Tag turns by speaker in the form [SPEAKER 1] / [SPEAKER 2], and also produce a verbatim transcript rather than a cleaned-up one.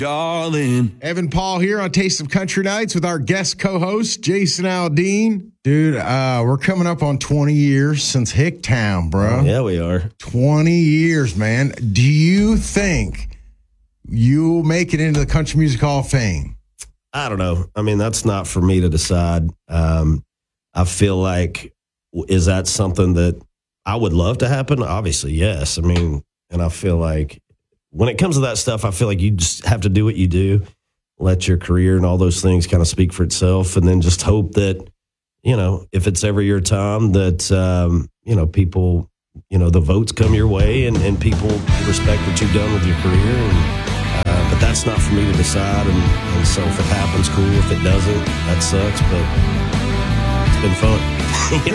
[SPEAKER 1] darling.
[SPEAKER 2] Evan Paul here on Taste of Country Nights with our guest co-host, Jason Aldean. Dude, uh, we're coming up on twenty years since Hicktown, bro.
[SPEAKER 3] Oh, yeah, we are.
[SPEAKER 2] twenty years, man. Do you think you'll make it into the Country Music Hall of Fame?
[SPEAKER 3] I don't know. I mean, that's not for me to decide. Um, I feel like, is that something that I would love to happen? Obviously, yes. I mean, and I feel like when it comes to that stuff, I feel like you just have to do what you do, let your career and all those things kind of speak for itself, and then just hope that, you know, if it's ever your time, that, um, you know, people, you know, the votes come your way and, and people respect what you've done with your career. And, uh, but that's not for me to decide. And, and so if it happens, cool. If it doesn't, that sucks. But it's been fun.